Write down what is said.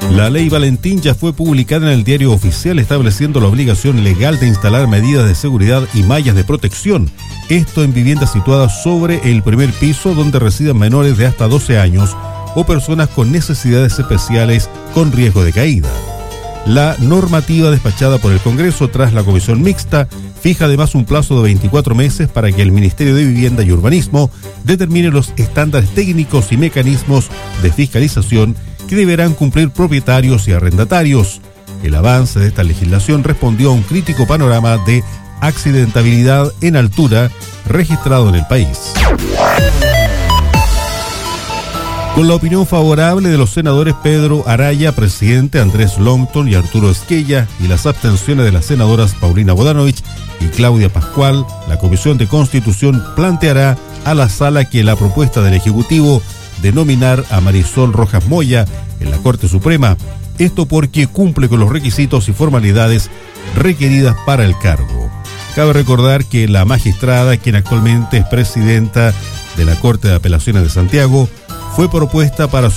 La ley Valentín ya fue publicada en el Diario Oficial, estableciendo la obligación legal de instalar medidas de seguridad y mallas de protección. Esto en viviendas situadas sobre el primer piso donde residan menores de hasta 12 años o personas con necesidades especiales con riesgo de caída. La normativa despachada por el Congreso tras la comisión mixta fija además un plazo de 24 meses para que el Ministerio de Vivienda y Urbanismo determine los estándares técnicos y mecanismos de fiscalización que deberán cumplir propietarios y arrendatarios. El avance de esta legislación respondió a un crítico panorama de accidentabilidad en altura registrado en el país. Con la opinión favorable de los senadores Pedro Araya, presidente, Andrés Longton y Arturo Esquella, y las abstenciones de las senadoras Paulina Bodanovich y Claudia Pascual, la Comisión de Constitución planteará a la Sala que la propuesta del Ejecutivo de nominar a Marisol Rojas Moya en la Corte Suprema, esto porque cumple con los requisitos y formalidades requeridas para el cargo. Cabe recordar que la magistrada, quien actualmente es presidenta de la Corte de Apelaciones de Santiago, fue propuesta para